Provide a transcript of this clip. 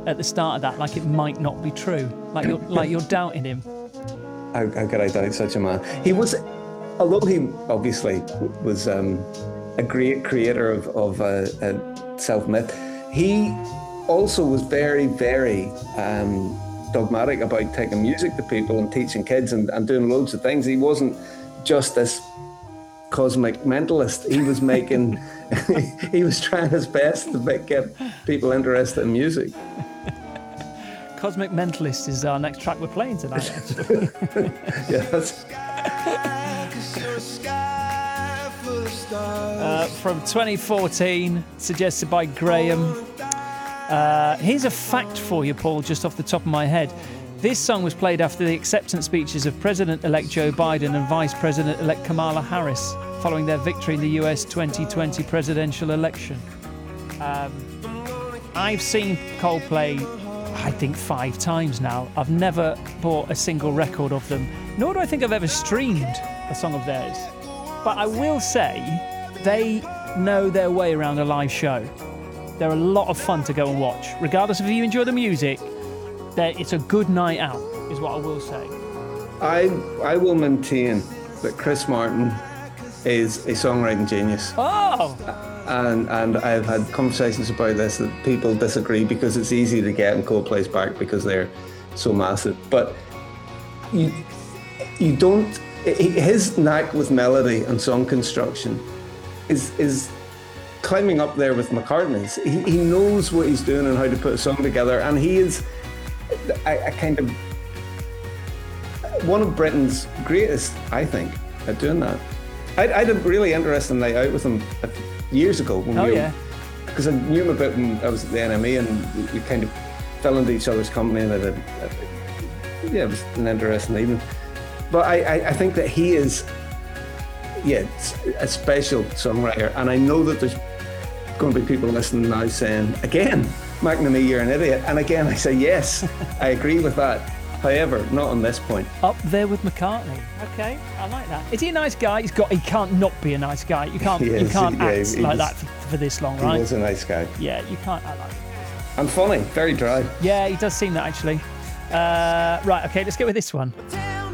at the start of that, like it might not be true, like you're doubting him. How could I doubt such a man? He was, although he obviously was a great creator of a self-myth, he also was very, very dogmatic about taking music to people and teaching kids and doing loads of things. He wasn't just this cosmic mentalist. He was making, he was trying his best to get people interested in music. Cosmic Mentalist is our next track we're playing tonight, actually. Yeah, that's... From 2014, suggested by Graham. Here's a fact for you, Paul, just off the top of my head. This song was played after the acceptance speeches of President-elect Joe Biden and Vice President-elect Kamala Harris following their victory in the US 2020 presidential election. I've seen Coldplay, I think 5 times now. I've never bought a single record of them, nor do I think I've ever streamed a song of theirs. But I will say they know their way around a live show. They're a lot of fun to go and watch. Regardless of if you enjoy the music, it's a good night out, is what I will say. I will maintain that Chris Martin is a songwriting genius. Oh! And I've had conversations about this that people disagree because it's easy to get in Coldplay's back because they're so massive. But you don't... His knack with melody and song construction is climbing up there with McCartney's. He knows what he's doing and how to put a song together, and he is a kind of one of Britain's greatest, I think, at doing that. I had a really interesting night out with him years ago. When because I knew him a bit when I was at the NME, and we kind of fell into each other's company, and it was an interesting evening. But I think that he is, a special songwriter, and I know that there's going to be people listening now saying, again, McNamee, you're an idiot. And again, I say, yes, I agree with that. However, not on this point. Up there with McCartney. Okay, I like that. Is he a nice guy? He can't not be a nice guy. You can't act like that for this long, right? He was a nice guy. Yeah, you can't act like that. And funny, very dry. Yeah, he does seem that, actually. Right, okay, let's get with this one.